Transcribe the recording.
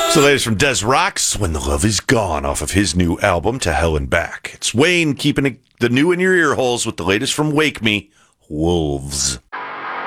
So, latest from Des Rocks, When the Love Is Gone, off of his new album, To Hell and Back. It's Wayne keeping the new in your ear holes with the latest from Wake Me, Wolves.